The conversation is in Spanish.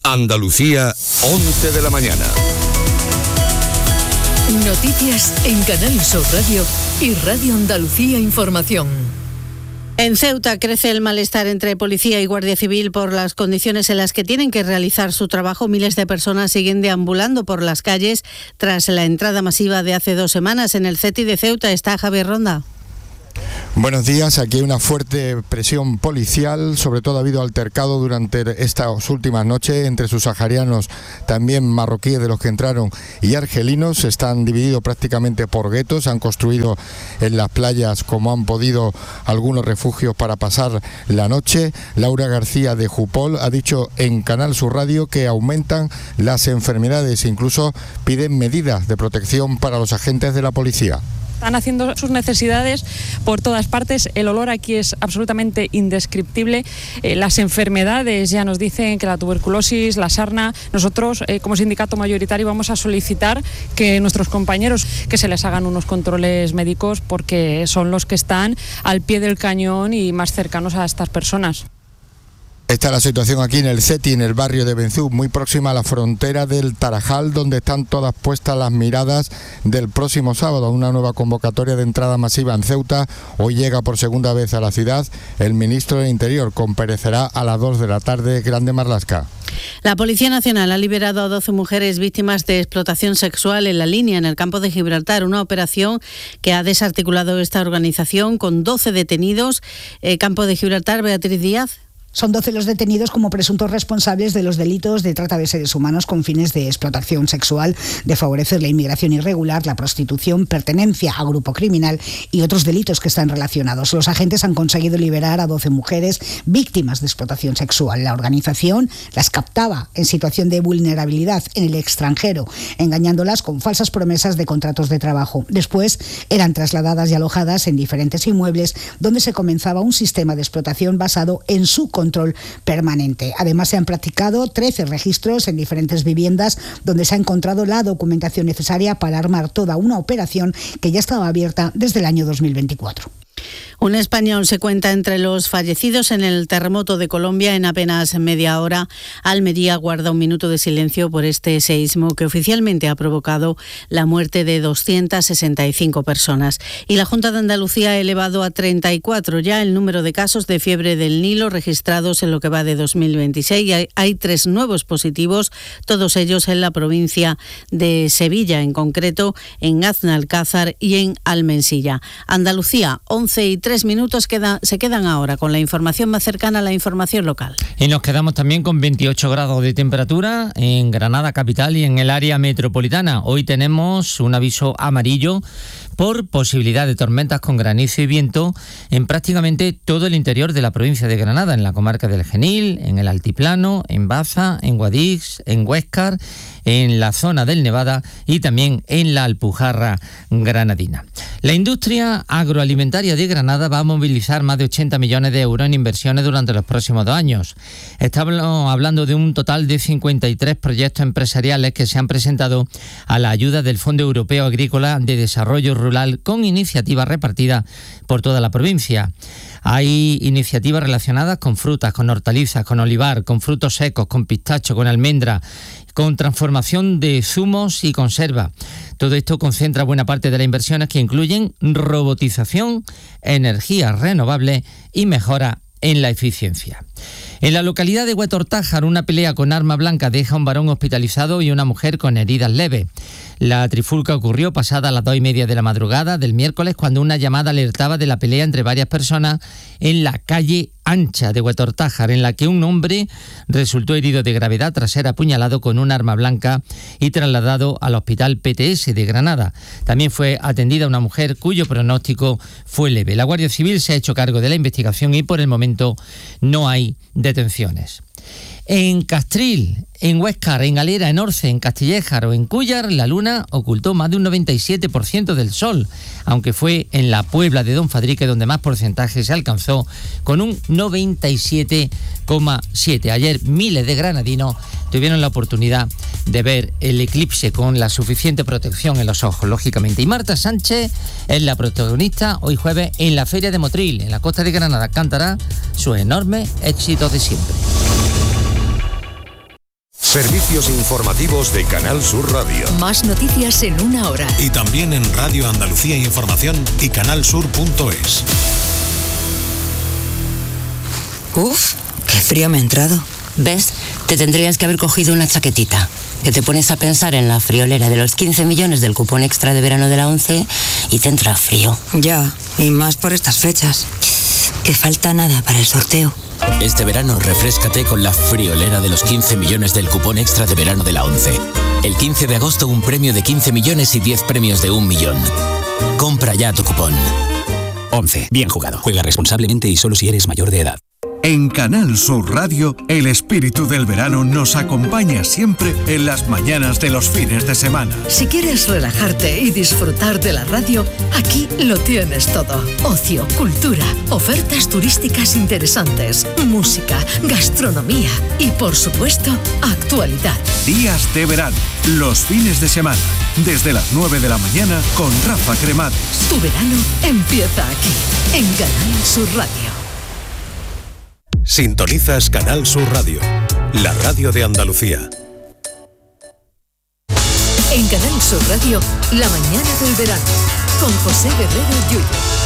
Andalucía, 11 de la mañana. Noticias en Canal Sur Radio y Radio Andalucía Información. En Ceuta crece el malestar entre policía y Guardia Civil por las condiciones en las que tienen que realizar su trabajo. Miles de personas siguen deambulando por las calles tras la entrada masiva de hace 2 semanas. En el CETI de Ceuta está Javier Ronda. Buenos días, aquí hay una fuerte presión policial, sobre todo ha habido altercado durante estas últimas noches entre subsaharianos, también marroquíes de los que entraron, y argelinos. Están divididos prácticamente por guetos, han construido en las playas como han podido algunos refugios para pasar la noche. Laura García de Jupol ha dicho en Canal Sur Radio que aumentan las enfermedades e incluso piden medidas de protección para los agentes de la policía. Están haciendo sus necesidades por todas partes, el olor aquí es absolutamente indescriptible, las enfermedades ya nos dicen que la tuberculosis, la sarna. Nosotros como sindicato mayoritario vamos a solicitar que nuestros compañeros que se les hagan unos controles médicos porque son los que están al pie del cañón y más cercanos a estas personas. Esta es la situación aquí en el CETI, en el barrio de Benzú, muy próxima a la frontera del Tarajal, donde están todas puestas las miradas del próximo sábado, una nueva convocatoria de entrada masiva en Ceuta. Hoy llega por segunda vez a la ciudad el ministro del Interior, comparecerá a las 2 de la tarde, Grande Marlaska. La Policía Nacional ha liberado a 12 mujeres víctimas de explotación sexual en la línea, en el campo de Gibraltar, una operación que ha desarticulado esta organización con 12 detenidos. Campo de Gibraltar, Beatriz Díaz. Son 12 los detenidos como presuntos responsables de los delitos de trata de seres humanos con fines de explotación sexual, de favorecer la inmigración irregular, la prostitución, pertenencia a grupo criminal y otros delitos que están relacionados. Los agentes han conseguido liberar a 12 mujeres víctimas de explotación sexual. La organización las captaba en situación de vulnerabilidad en el extranjero, engañándolas con falsas promesas de contratos de trabajo. Después eran trasladadas y alojadas en diferentes inmuebles donde se comenzaba un sistema de explotación basado en su control permanente. Además, se han practicado 13 registros en diferentes viviendas donde se ha encontrado la documentación necesaria para armar toda una operación que ya estaba abierta desde el año 2024. Un español se cuenta entre los fallecidos en el terremoto de Colombia. En apenas media hora, Almería guarda un minuto de silencio por este seísmo que oficialmente ha provocado la muerte de 265 personas. Y la Junta de Andalucía ha elevado a 34 ya el número de casos de fiebre del Nilo registrados en lo que va de 2026. Hay 3 nuevos positivos, todos ellos en la provincia de Sevilla, en concreto en Aznalcázar y en Almensilla. Andalucía, 11:03 se quedan ahora con la información más cercana a la información local. Y nos quedamos también con 28 grados de temperatura en Granada capital y en el área metropolitana. Hoy tenemos un aviso amarillo por posibilidad de tormentas con granizo y viento en prácticamente todo el interior de la provincia de Granada, en la comarca del Genil, en el Altiplano, en Baza, en Guadix, en Huéscar, en la zona del Nevada y también en la Alpujarra granadina. La industria agroalimentaria de Granada va a movilizar más de 80 millones de euros en inversiones durante los próximos 2 años. Estamos hablando de un total de 53 proyectos empresariales que se han presentado a la ayuda del Fondo Europeo Agrícola de Desarrollo Rural, con iniciativas repartidas por toda la provincia. Hay iniciativas relacionadas con frutas, con hortalizas, con olivar, con frutos secos, con pistacho, con almendra, con transformación de zumos y conserva. Todo esto concentra buena parte de las inversiones que incluyen robotización, energías renovables y mejora en la eficiencia. En la localidad de Huetortájar, una pelea con arma blanca deja a un varón hospitalizado y una mujer con heridas leves. La trifulca ocurrió pasada las 2:30 de la madrugada del miércoles, cuando una llamada alertaba de la pelea entre varias personas en la calle Ancha de Huetortájar, en la que un hombre resultó herido de gravedad tras ser apuñalado con un arma blanca y trasladado al Hospital PTS de Granada. También fue atendida una mujer cuyo pronóstico fue leve. La Guardia Civil se ha hecho cargo de la investigación y por el momento no hay detenciones. En Castril, en Huéscar, en Galera, en Orce, en Castillejar o en Cúllar, la luna ocultó más de un 97% del sol, aunque fue en la Puebla de Don Fadrique donde más porcentaje se alcanzó, con un 97,7%. Ayer miles de granadinos tuvieron la oportunidad de ver el eclipse con la suficiente protección en los ojos, lógicamente. Y Marta Sánchez es la protagonista hoy jueves en la Feria de Motril, en la costa de Granada. Cantará sus enormes éxitos de siempre. Servicios informativos de Canal Sur Radio. Más noticias en una hora. Y también en Radio Andalucía Información y canalsur.es. Uf, qué frío me ha entrado. ¿Ves? Te tendrías que haber cogido una chaquetita. Que te pones a pensar en la friolera de los 15 millones del cupón extra de verano de la ONCE y te entra frío. Ya, y más por estas fechas. Que falta nada para el sorteo. Este verano refréscate con la friolera de los 15 millones del cupón extra de verano de la ONCE. El 15 de agosto un premio de 15 millones y 10 premios de 1 millón. Compra ya tu cupón. ONCE, bien jugado. Juega responsablemente y solo si eres mayor de edad. En Canal Sur Radio, el espíritu del verano nos acompaña siempre en las mañanas de los fines de semana. Si quieres relajarte y disfrutar de la radio, aquí lo tienes todo. Ocio, cultura, ofertas turísticas interesantes, música, gastronomía y, por supuesto, actualidad. Días de verano, los fines de semana, desde las 9 de la mañana con Rafa Cremades. Tu verano empieza aquí, en Canal Sur Radio. Sintonizas Canal Sur Radio, la radio de Andalucía. En Canal Sur Radio, la mañana del verano, con José Guerrero Yuyu.